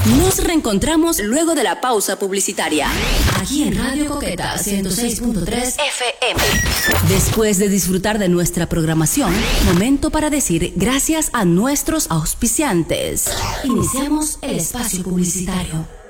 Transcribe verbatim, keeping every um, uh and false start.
Nos reencontramos luego de la pausa publicitaria. Aquí en Radio Coqueta ciento seis punto tres F M. Después de disfrutar de nuestra programación, momento para decir gracias a nuestros auspiciantes. Iniciamos el espacio publicitario.